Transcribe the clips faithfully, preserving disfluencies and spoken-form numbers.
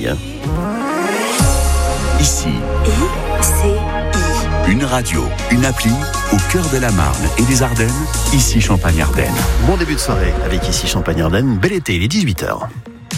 travail. Ici, I C I. une radio, une appli au cœur de la Marne et des Ardennes. Ici Champagne-Ardenne. Bon début de soirée avec Ici Champagne-Ardenne. Bel été, il est dix-huit heures.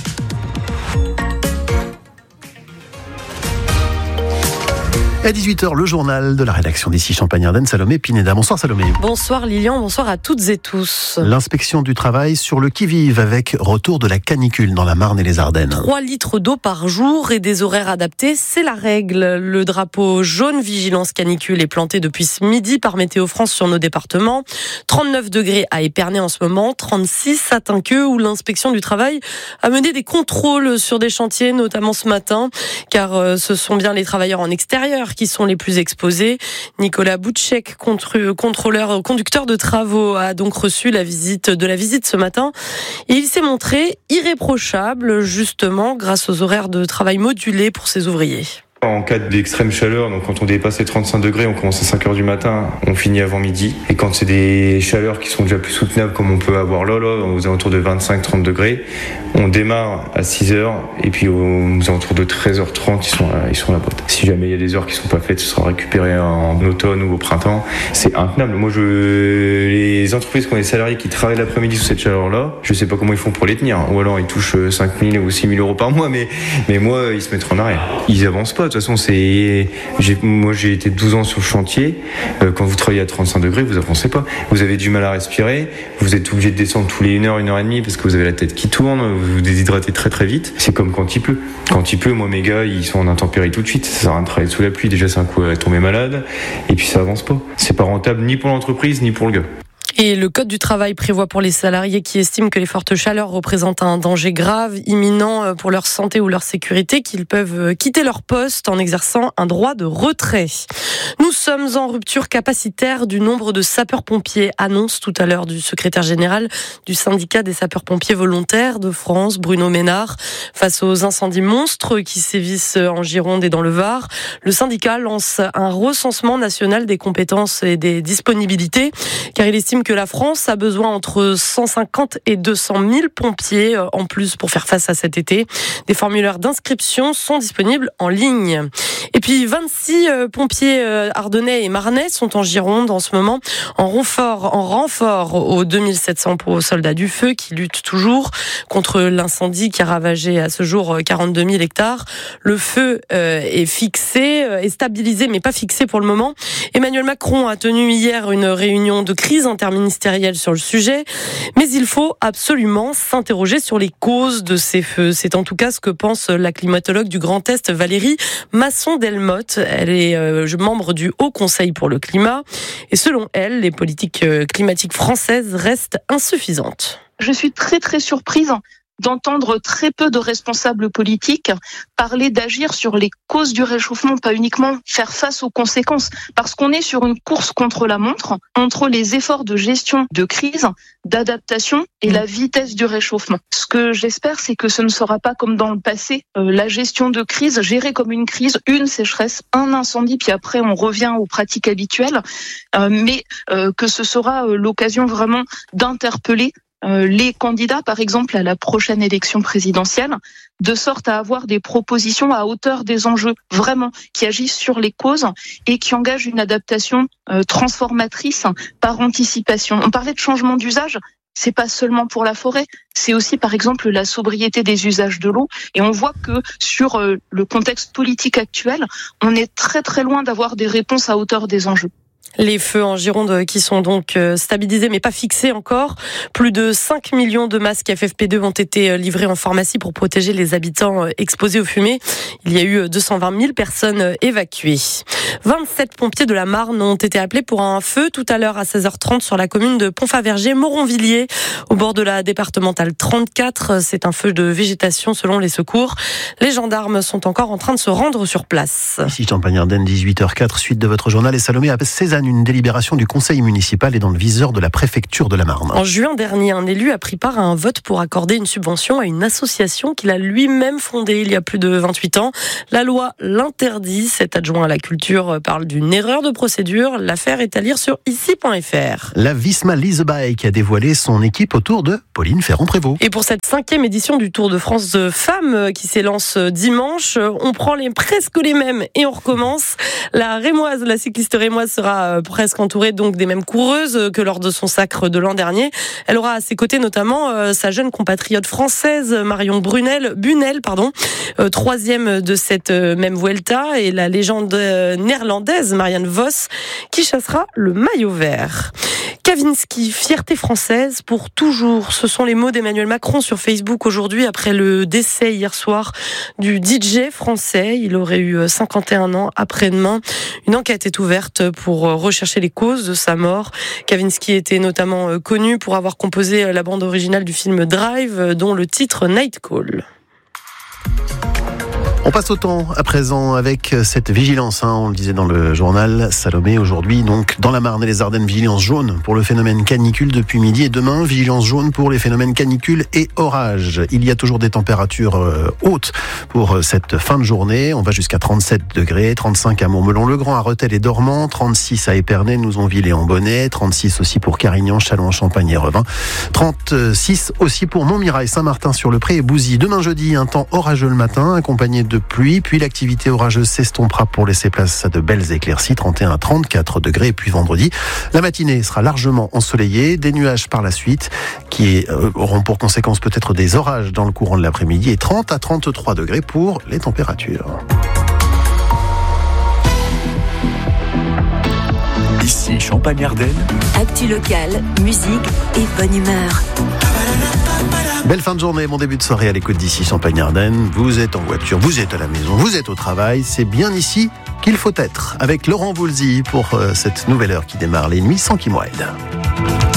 À dix-huit heures, le journal de la rédaction d'Ici Champagne-Ardenne, Salomé Pineda. Bonsoir Salomé. Bonsoir Lilian, bonsoir à toutes et tous. L'inspection du travail sur le qui-vive avec retour de la canicule dans la Marne et les Ardennes. trois litres d'eau par jour et des horaires adaptés, c'est la règle. Le drapeau jaune vigilance canicule est planté depuis ce midi par Météo France sur nos départements. trente-neuf degrés à Épernay en ce moment, trente-six à Tinqueux où l'inspection du travail a mené des contrôles sur des chantiers, notamment ce matin, car ce sont bien les travailleurs en extérieur qui sont les plus exposés. Nicolas Boutchek, contrôleur, conducteur de travaux, a donc reçu la visite de la visite ce matin. Et il s'est montré irréprochable, justement, grâce aux horaires de travail modulés pour ses ouvriers. En cas d'extrême chaleur, donc quand on dépasse les trente-cinq degrés, on commence à cinq heures du matin, on finit avant midi. Et quand c'est des chaleurs qui sont déjà plus soutenables, comme on peut avoir là, là aux alentours de vingt-cinq à trente degrés, on démarre à six heures et puis aux alentours de treize heures trente, ils sont à, ils sont à la boîte. Si jamais il y a des heures qui sont pas faites, ce sera récupéré en automne ou au printemps. C'est intenable. Moi, je, les entreprises qui ont des salariés qui travaillent l'après-midi sous cette chaleur-là, je sais pas comment ils font pour les tenir. Ou alors ils touchent cinq mille ou six mille euros par mois, mais, mais moi, ils se mettent en arrêt. Ils avancent pas. De toute façon, c'est, j'ai, moi j'ai été douze ans sur le chantier. Euh, quand vous travaillez à trente-cinq degrés, vous avancez pas. Vous avez du mal à respirer. Vous êtes obligé de descendre tous les une heure, une heure et demie parce que vous avez la tête qui tourne. Vous vous déshydratez très très vite. C'est comme quand il pleut. Quand il pleut, moi mes gars, ils sont en intempérie tout de suite. Ça sert à rien de travailler sous la pluie. Déjà, c'est un coup à tomber malade. Et puis ça avance pas. C'est pas rentable ni pour l'entreprise ni pour le gars. Et le Code du travail prévoit pour les salariés qui estiment que les fortes chaleurs représentent un danger grave, imminent pour leur santé ou leur sécurité, qu'ils peuvent quitter leur poste en exerçant un droit de retrait. Nous sommes en rupture capacitaire du nombre de sapeurs-pompiers, annonce tout à l'heure du secrétaire général du syndicat des sapeurs-pompiers volontaires de France, Bruno Ménard. Face aux incendies monstres qui sévissent en Gironde et dans le Var, le syndicat lance un recensement national des compétences et des disponibilités, car il estime que la France a besoin entre cent cinquante et deux cent mille pompiers en plus pour faire face à cet été. Des formulaires d'inscription sont disponibles en ligne. Et puis vingt-six pompiers ardennais et marnais sont en Gironde en ce moment en renfort, en renfort aux deux mille sept cents soldats du feu qui luttent toujours contre l'incendie qui a ravagé à ce jour quarante-deux mille hectares. Le feu est fixé, est stabilisé mais pas fixé pour le moment. Emmanuel Macron a tenu hier une réunion de crise interministérielle ministérielle sur le sujet, mais il faut absolument s'interroger sur les causes de ces feux. C'est en tout cas ce que pense la climatologue du Grand Est, Valérie Masson-Delmotte. Elle est euh, membre du Haut Conseil pour le climat et selon elle, les politiques climatiques françaises restent insuffisantes. Je suis très très surprise d'entendre très peu de responsables politiques parler d'agir sur les causes du réchauffement, pas uniquement faire face aux conséquences, parce qu'on est sur une course contre la montre, entre les efforts de gestion de crise, d'adaptation et la vitesse du réchauffement. Ce que j'espère, c'est que ce ne sera pas comme dans le passé, euh, la gestion de crise gérée comme une crise, une sécheresse, un incendie, puis après on revient aux pratiques habituelles, euh, mais euh, que ce sera euh, l'occasion vraiment d'interpeller Euh, les candidats, par exemple, à la prochaine élection présidentielle, de sorte à avoir des propositions à hauteur des enjeux, vraiment, qui agissent sur les causes et qui engagent une adaptation euh, transformatrice par anticipation. On parlait de changement d'usage. C'est pas seulement pour la forêt, c'est aussi par exemple la sobriété des usages de l'eau. Et on voit que sur euh, le contexte politique actuel, on est très très loin d'avoir des réponses à hauteur des enjeux. Les feux en Gironde qui sont donc stabilisés mais pas fixés encore. Plus de cinq millions de masques F F P deux ont été livrés en pharmacie pour protéger les habitants exposés aux fumées. Il y a eu deux cent vingt mille personnes évacuées. vingt-sept pompiers de la Marne ont été appelés pour un feu tout à l'heure à seize heures trente sur la commune de Pont-Faverger-Moronvilliers, au bord de la départementale trente-quatre. C'est un feu de végétation selon les secours. Les gendarmes sont encore en train de se rendre sur place. Ici Champagne-Ardenne, dix-huit heures zéro quatre, suite de votre journal et Salomé à César. paysanne. Une délibération du conseil municipal est dans le viseur de la préfecture de la Marne. En juin dernier, un élu a pris part à un vote pour accorder une subvention à une association qu'il a lui-même fondée il y a plus de vingt-huit ans. La loi l'interdit. Cet adjoint à la culture parle d'une erreur de procédure. L'affaire est à lire sur ici point f r. La Visma Lease Bike a dévoilé son équipe autour de Pauline Ferrand-Prévot. Et pour cette cinquième édition du Tour de France de femmes qui s'élance dimanche, on prend les, presque les mêmes et on recommence. La Rémoise, la cycliste rémoise sera presque entourée donc des mêmes coureuses que lors de son sacre de l'an dernier. Elle aura à ses côtés notamment euh, sa jeune compatriote française Marion Brunel, Bunel, pardon, euh, troisième de cette euh, même Vuelta, et la légende euh, néerlandaise Marianne Vos qui chassera le maillot vert. Kavinsky, fierté française pour toujours. Ce sont les mots d'Emmanuel Macron sur Facebook aujourd'hui après le décès hier soir du D J français. Il aurait eu cinquante et un ans après-demain. Une enquête est ouverte pour rechercher les causes de sa mort. Kavinsky était notamment connu pour avoir composé la bande originale du film Drive, dont le titre Night Call. On passe au temps à présent avec cette vigilance, hein, on le disait dans le journal. Salomé, aujourd'hui, donc dans la Marne et les Ardennes, vigilance jaune pour le phénomène canicule depuis midi, et demain, vigilance jaune pour les phénomènes canicule et orage. Il y a toujours des températures euh, hautes pour cette fin de journée. On va jusqu'à trente-sept degrés, trente-cinq à Montmelon-le-Grand, à Rethel et Dormans, trente-six à Épernay, Nouzonville et Ambonnay, trente-six aussi pour Carignan, Châlons, Champagne et Revin, trente-six aussi pour Montmirail, Saint-Martin-sur-le-Pré et Bouzy. Demain jeudi, un temps orageux le matin, accompagné de pluie, puis l'activité orageuse s'estompera pour laisser place à de belles éclaircies, trente et un à trente-quatre degrés. Et puis vendredi, la matinée sera largement ensoleillée, des nuages par la suite qui euh, auront pour conséquence peut-être des orages dans le courant de l'après-midi, et trente à trente-trois degrés pour les températures. Ici Champagne-Ardenne. Actu locale, musique et bonne humeur. Belle fin de journée, bon début de soirée à l'écoute d'Ici Champagne-Ardenne. Vous êtes en voiture, vous êtes à la maison, vous êtes au travail. C'est bien ici qu'il faut être. Avec Laurent Voulzy pour euh, cette nouvelle heure qui démarre, les nuits sans Kim Wilde.